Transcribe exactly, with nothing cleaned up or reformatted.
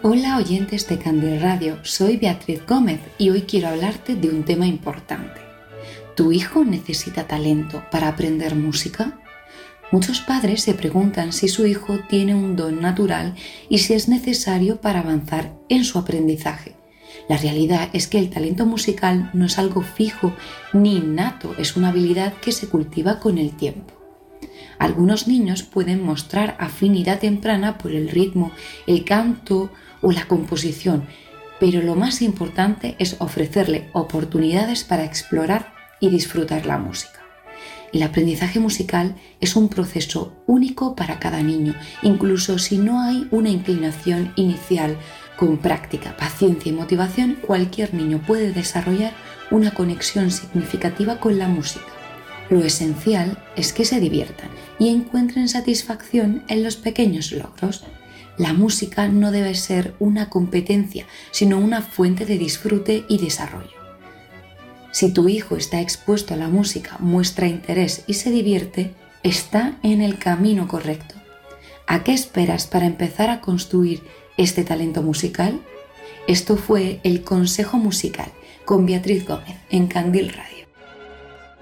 Hola oyentes de Candil Radio, soy Beatriz Gómez y hoy quiero hablarte de un tema importante. ¿Tu hijo necesita talento para aprender música? Muchos padres se preguntan si su hijo tiene un don natural y si es necesario para avanzar en su aprendizaje. La realidad es que el talento musical no es algo fijo ni innato, es una habilidad que se cultiva con el tiempo. Algunos niños pueden mostrar afinidad temprana por el ritmo, el canto o la composición, pero lo más importante es ofrecerle oportunidades para explorar y disfrutar la música. El aprendizaje musical es un proceso único para cada niño, incluso si no hay una inclinación inicial. Con práctica, paciencia y motivación, cualquier niño puede desarrollar una conexión significativa con la música. Lo esencial es que se diviertan y encuentren satisfacción en los pequeños logros. La música no debe ser una competencia, sino una fuente de disfrute y desarrollo. Si tu hijo está expuesto a la música, muestra interés y se divierte, está en el camino correcto. ¿A qué esperas para empezar a construir este talento musical? Esto fue el Consejo Musical con Beatriz Gómez en Candil Radio.